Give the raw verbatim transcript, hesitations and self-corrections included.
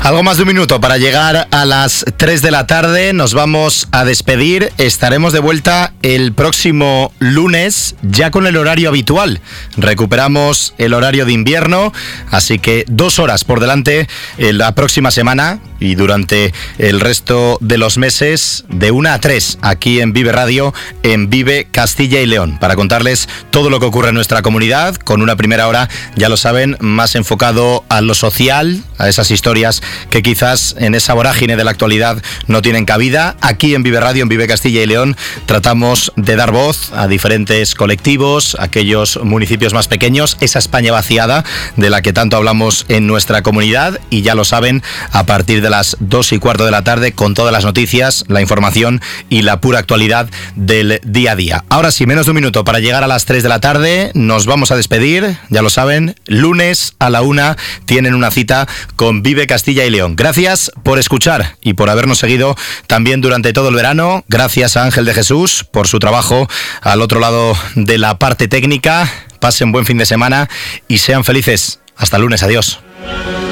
Algo más de un minuto para llegar a las tres de la tarde. Nos vamos a despedir. Estaremos de vuelta el próximo lunes, ya con el horario habitual. Recuperamos el horario de invierno, así que dos horas por delante en la próxima semana y durante el resto de los meses, de una a tres, aquí en Vive Radio, en Vive Castilla y León, para contarles todo lo que ocurre en nuestra comunidad, con una primera hora, ya lo saben, más enfocado a lo social, a esas historias que quizás en esa vorágine de la actualidad no tienen cabida. Aquí en Vive Radio, en Vive Castilla y León, tratamos de dar voz a diferentes colectivos, aquellos municipios más pequeños, esa España vaciada de la que tanto hablamos en nuestra comunidad, y ya lo saben, a partir de las dos y cuarto de la tarde, con todas las noticias, la información y la pura actualidad del día a día. Ahora sí, menos de un minuto para llegar a las tres de la tarde, nos vamos a despedir, ya lo saben, lunes a la una tienen una cita con Vive Castilla y León. Gracias por escuchar y por habernos seguido también durante todo el verano. Gracias a Ángel de Jesús por su trabajo al otro lado de la parte técnica. Pasen buen fin de semana y sean felices. Hasta el lunes. Adiós.